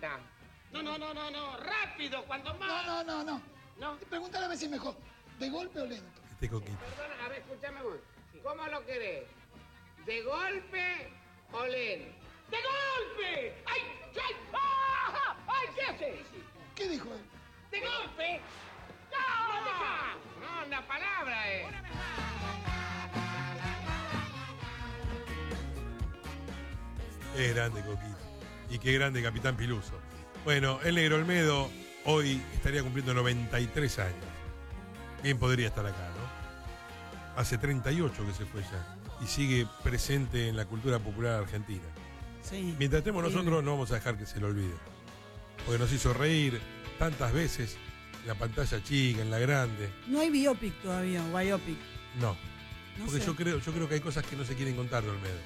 falta. No, rápido, cuando más. No. Pregúntale a ver si es mejor, ¿de golpe o lento? Coquito. Perdona, a ver, escúchame vos. ¿Cómo lo querés? ¿De golpe o lento? ¡De golpe! ¡Ay! ¿Qué haces? ¿Qué dijo él? ¡De golpe! No, la palabra es. Qué grande, Coquito. Y qué grande Capitán Piluso. Bueno, el Negro Olmedo hoy estaría cumpliendo 93 años. Bien podría estar acá, ¿no? Hace 38 que se fue ya. Y sigue presente en la cultura popular argentina. Sí. Mientras estemos nosotros, no vamos a dejar que se lo olvide. Porque nos hizo reír tantas veces en la pantalla chica, en la grande. No hay biopic todavía, o biopic. No. Porque sé. yo creo que hay cosas que no se quieren contar de Olmedo.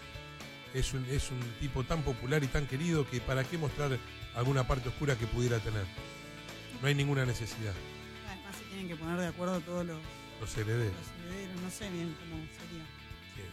Es un tipo tan popular y tan querido que para qué mostrar alguna parte oscura que pudiera tener. No hay ninguna necesidad. Además se tienen que poner de acuerdo todos los herederos. No sé bien cómo sería. Sí.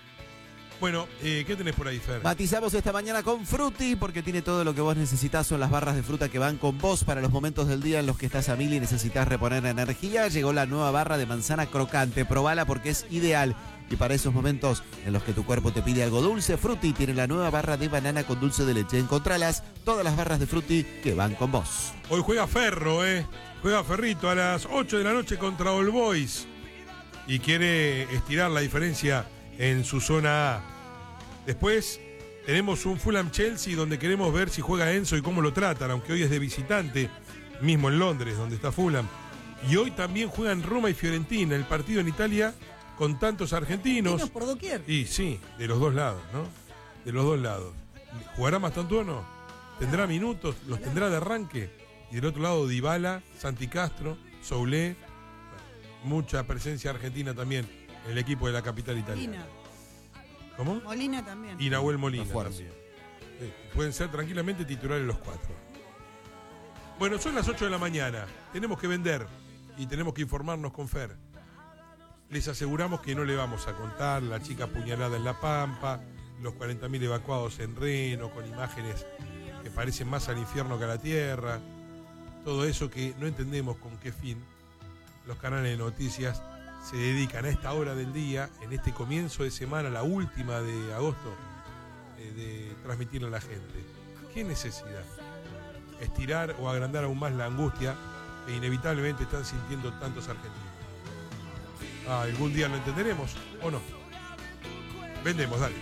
Bueno, ¿qué tenés por ahí, Fer? Matizamos esta mañana con Frutti porque tiene todo lo que vos necesitas. Son las barras de fruta que van con vos para los momentos del día en los que estás a mil y necesitas reponer energía. Llegó la nueva barra de manzana crocante. Probala porque es ideal. Y para esos momentos en los que tu cuerpo te pide algo dulce, Frutti tiene la nueva barra de banana con dulce de leche. Encontralas, todas las barras de Frutti que van con vos. Hoy juega Ferro, Juega Ferrito a las 8 de la noche contra All Boys. Y quiere estirar la diferencia en su zona A. Después tenemos un Fulham-Chelsea donde queremos ver si juega Enzo y cómo lo tratan, aunque hoy es de visitante, mismo en Londres, donde está Fulham. Y hoy también juegan Roma y Fiorentina, el partido en Italia con tantos argentinos. Por doquier. Y sí, de los dos lados, ¿no? De los dos lados. ¿Jugará Mastantuono? ¿Tendrá minutos? ¿Los tendrá de arranque? Y del otro lado, Dybala, Santi Castro, Soulé. Bueno, mucha presencia argentina también en el equipo de la capital italiana. ¿Cómo? Molina también. Y Nahuel Molina también. Sí, pueden ser tranquilamente titulares los cuatro. Bueno, son las 8 de la mañana. Tenemos que vender y tenemos que informarnos con Fer. Les aseguramos que no le vamos a contar la chica apuñalada en La Pampa, los 40.000 evacuados en Reno, con imágenes que parecen más al infierno que a la tierra. Todo eso que no entendemos con qué fin los canales de noticias se dedican a esta hora del día, en este comienzo de semana, la última de agosto, de transmitirle a la gente. ¿Qué necesidad? Estirar o agrandar aún más la angustia que inevitablemente están sintiendo tantos argentinos. ¿Algún día lo entenderemos o no? Vendemos, dale.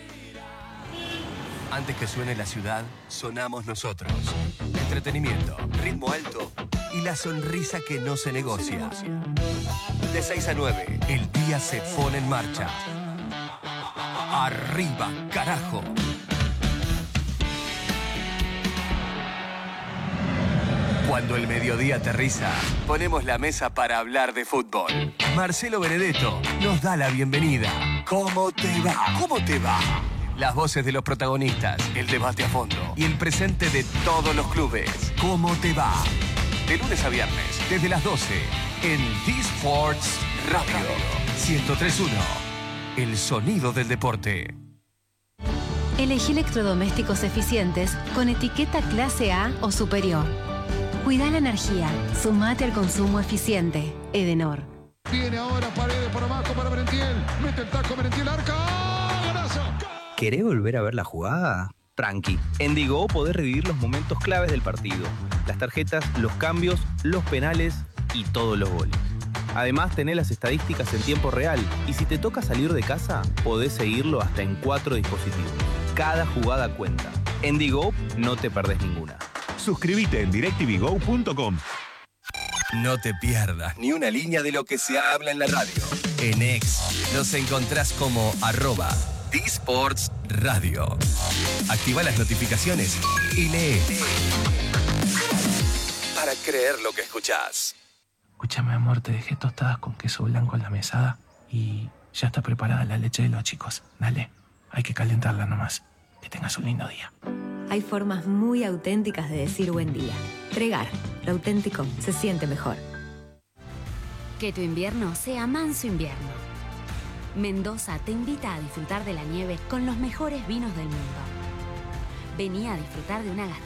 Antes que suene la ciudad, sonamos nosotros. Entretenimiento, ritmo alto y la sonrisa que no se negocia. De 6 a 9, el día se pone en marcha. ¡Arriba, carajo! Cuando el mediodía aterriza, ponemos la mesa para hablar de fútbol. Marcelo Benedetto nos da la bienvenida. ¿Cómo te va? ¿Cómo te va? Las voces de los protagonistas, el debate a fondo y el presente de todos los clubes. ¿Cómo te va? De lunes a viernes, desde las 12, en D-Sports Radio 103.1. El sonido del deporte. Elegí electrodomésticos eficientes con etiqueta clase A o superior. Cuida la energía. Sumate al consumo eficiente. Edenor. Viene ahora Paredes por abajo para Merentiel. Mete el taco Merentiel, arca. ¡Golazo! ¿Querés volver a ver la jugada? Tranqui. En Digo podés revivir los momentos claves del partido. Las tarjetas, los cambios, los penales y todos los goles. Además, tenés las estadísticas en tiempo real. Y si te toca salir de casa, podés seguirlo hasta en 4 dispositivos. Cada jugada cuenta. En Digo no te perdés ninguna. Suscríbete en directvgo.com. No te pierdas ni una línea de lo que se habla en la radio. En X nos encontrás como @D-Sports Radio. Activa las notificaciones y lee. Para creer lo que escuchás. Escúchame, amor, te dejé tostadas con queso blanco en la mesada y ya está preparada la leche de los chicos. Dale, hay que calentarla nomás. Que tengas un lindo día. Hay formas muy auténticas de decir buen día. Tregar, lo auténtico se siente mejor. Que tu invierno sea manso invierno. Mendoza te invita a disfrutar de la nieve con los mejores vinos del mundo. Vení a disfrutar de una gastronomía